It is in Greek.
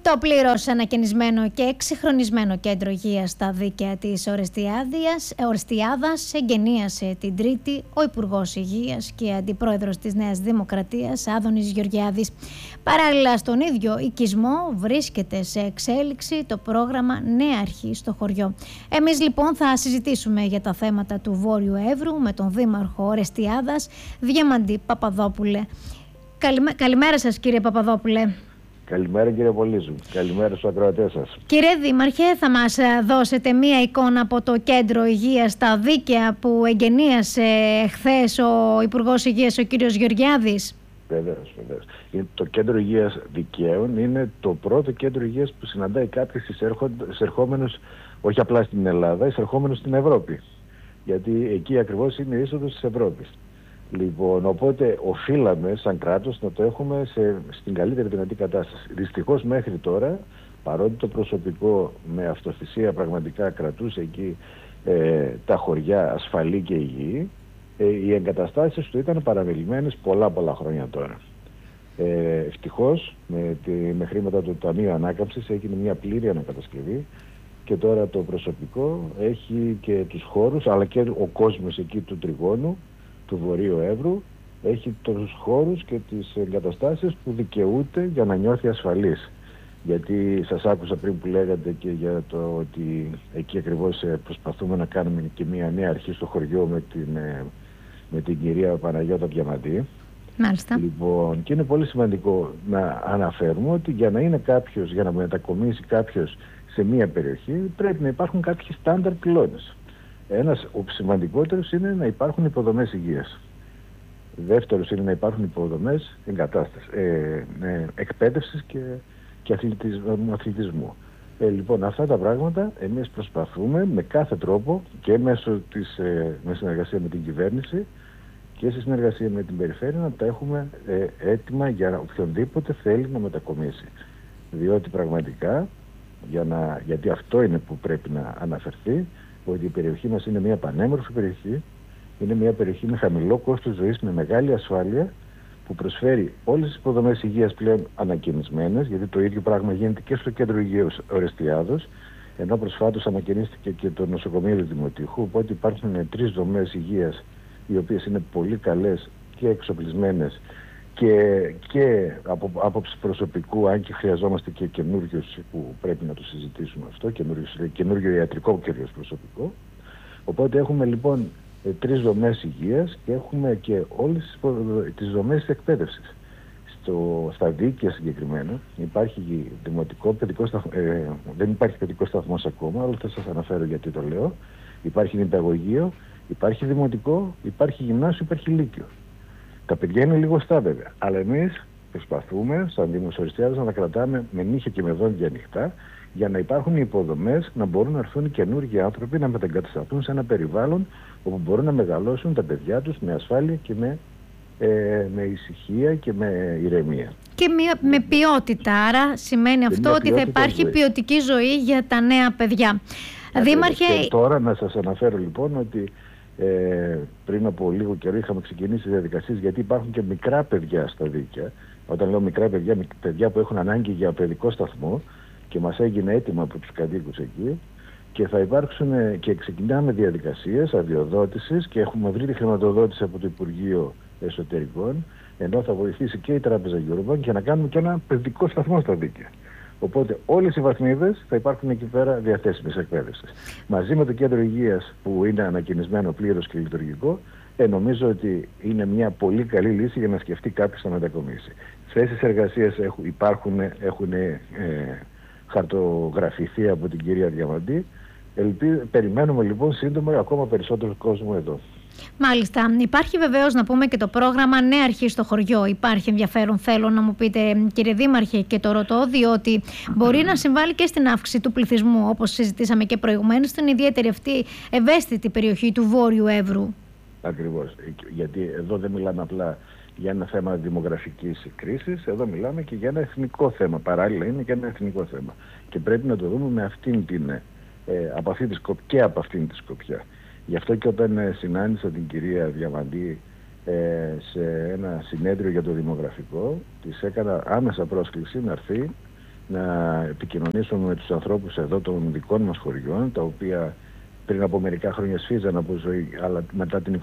Το πλήρως ανακαινισμένο και εξυγχρονισμένο κέντρο υγείας στα δίκαια της Ορεστιάδας εγγενίασε την Τρίτη ο Υπουργός Υγείας και Αντιπρόεδρος της Νέας Δημοκρατίας Άδωνης Γεωργιάδης. Παράλληλα στον ίδιο οικισμό βρίσκεται σε εξέλιξη το πρόγραμμα Νέα Αρχή στο χωριό. Εμείς λοιπόν θα συζητήσουμε για τα θέματα του Βόρειου Εύρου με τον Δήμαρχο Ορεστιάδας Διαμαντή Παπαδόπουλε. Καλημέρα σας κύριε Παπαδόπουλε. Καλημέρα κύριε Πολύζου. Καλημέρα στους ακροατές σας. Κύριε Δήμαρχε, θα μας δώσετε μία εικόνα από το κέντρο υγείας στα δίκαια που εγγενίασε χθες ο Υπουργός Υγείας ο κύριος Γεωργιάδης? Βεβαίως. Το κέντρο υγείας δικαίων είναι το πρώτο κέντρο υγείας που συναντάει κάποιους εισερχόμενους όχι απλά στην Ελλάδα, εισερχόμενους στην Ευρώπη. Γιατί εκεί ακριβώς είναι η είσοδος της Ευρώπης. Λοιπόν, οπότε οφείλαμε σαν κράτος να το έχουμε στην καλύτερη δυνατή κατάσταση. Δυστυχώς μέχρι τώρα, παρότι το προσωπικό με αυτοθυσία πραγματικά κρατούσε εκεί τα χωριά ασφαλή και υγιή, οι εγκαταστάσεις του ήταν παραμελημένες πολλά χρόνια τώρα. Ευτυχώς με χρήματα του Ταμείου Ανάκαμψης έγινε μια πλήρη ανακατασκευή και τώρα το προσωπικό έχει και τους χώρους αλλά και ο κόσμος εκεί του τριγώνου του Βορείου Εύρου έχει τους χώρους και τις εγκαταστάσεις που δικαιούται για να νιώθει ασφαλής. Γιατί σας άκουσα πριν που λέγατε και για το ότι εκεί ακριβώς προσπαθούμε να κάνουμε και μια νέα αρχή στο χωριό με την κυρία Παναγιώτα Διαμαντή. Μάλιστα. Λοιπόν, και είναι πολύ σημαντικό να αναφέρουμε ότι για να μετακομίσει κάποιος σε μια περιοχή πρέπει να υπάρχουν κάποιοι στάνταρ πυλώνες. Ο σημαντικότερος είναι να υπάρχουν υποδομές υγείας. Δεύτερος είναι να υπάρχουν υποδομές εκπαίδευσης και αθλητισμού. Λοιπόν, αυτά τα πράγματα εμείς προσπαθούμε με κάθε τρόπο και με συνεργασία με την κυβέρνηση και σε συνεργασία με την περιφέρεια να τα έχουμε έτοιμα για οποιονδήποτε θέλει να μετακομίσει. Διότι πραγματικά, γιατί αυτό είναι που πρέπει να αναφερθεί, ότι η περιοχή μας είναι μια πανέμορφη περιοχή, είναι μια περιοχή με χαμηλό κόστος ζωής, με μεγάλη ασφάλεια, που προσφέρει όλες τις υποδομές υγείας πλέον ανακαινισμένες, γιατί το ίδιο πράγμα γίνεται και στο κέντρο υγείας Ορεστιάδος, ενώ προσφάτως ανακαινίστηκε και το νοσοκομείο του Δημοτικού, οπότε υπάρχουν 3 δομές υγείας, οι οποίες είναι πολύ καλές και εξοπλισμένες και από άποψη προσωπικού, αν και χρειαζόμαστε και καινούριους που πρέπει να το συζητήσουμε αυτό, καινούριο ιατρικό κυρίως προσωπικό. Οπότε έχουμε λοιπόν 3 δομές υγείας και έχουμε και όλες τις δομές της εκπαίδευσης. Στα δίκαια συγκεκριμένα υπάρχει δεν υπάρχει παιδικό σταθμός ακόμα, αλλά θα σας αναφέρω γιατί το λέω. Υπάρχει νηπιαγωγείο, υπάρχει δημοτικό, υπάρχει γυμνάσιο, υπάρχει λύκειο. Τα παιδιά είναι λιγοστά βέβαια, αλλά εμείς προσπαθούμε σαν Δήμος Ορεστιάδας να τα κρατάμε με νύχια και με δόντια ανοιχτά για να υπάρχουν οι υποδομές, να μπορούν να έρθουν καινούργιοι άνθρωποι να μετεγκατασταθούν σε ένα περιβάλλον όπου μπορούν να μεγαλώσουν τα παιδιά τους με ασφάλεια και με ησυχία και με ηρεμία. Και με ποιότητα, άρα σημαίνει αυτό ότι θα υπάρχει ποιοτική ζωή για τα νέα παιδιά. Δήμαρχε... Και τώρα να σας αναφέρω λοιπόν ότι πριν από λίγο καιρό είχαμε ξεκινήσει διαδικασίες, γιατί υπάρχουν και μικρά παιδιά στα δίκαια. Όταν λέω μικρά παιδιά που έχουν ανάγκη για παιδικό σταθμό, και μας έγινε έτοιμα από τους κατοίκους εκεί, και θα υπάρξουν και ξεκινάμε διαδικασίες αδειοδότησης και έχουμε βρει τη χρηματοδότηση από το Υπουργείο Εσωτερικών, ενώ θα βοηθήσει και η Τράπεζα Eurobond για να κάνουμε και ένα παιδικό σταθμό στα δίκαια. Οπότε όλες οι βαθμίδες θα υπάρχουν εκεί πέρα διαθέσιμες εκπαίδευσης. Μαζί με το κέντρο υγείας που είναι ανακαινισμένο πλήρως και λειτουργικό, νομίζω ότι είναι μια πολύ καλή λύση για να σκεφτεί κάποιος να μετακομίσει. Θέσεις εργασίας έχουν χαρτογραφηθεί από την κυρία Διαμαντή. Περιμένουμε λοιπόν σύντομα ακόμα περισσότερο κόσμο εδώ. Μάλιστα. Υπάρχει βεβαίως να πούμε και το πρόγραμμα Νέα Αρχή στο χωριό. Υπάρχει ενδιαφέρον, θέλω να μου πείτε κύριε Δήμαρχε, και το ρωτώ διότι μπορεί να συμβάλλει και στην αύξηση του πληθυσμού, όπως συζητήσαμε και προηγουμένως, στην ιδιαίτερη αυτή ευαίσθητη περιοχή του Βόρειου Εύρου. Ακριβώς. Γιατί εδώ δεν μιλάμε απλά για ένα θέμα δημογραφικής κρίσης, εδώ μιλάμε και για ένα εθνικό θέμα. Παράλληλα είναι και ένα εθνικό θέμα. Και πρέπει να το δούμε με από αυτήν τη σκοπιά. Γι' αυτό και όταν συνάντησα την κυρία Διαμαντή σε ένα συνέδριο για το δημογραφικό, της έκανα άμεσα πρόσκληση να έρθει να επικοινωνήσουμε με τους ανθρώπους εδώ των δικών μας χωριών, τα οποία πριν από μερικά χρόνια σφίζαν από ζωή, αλλά μετά την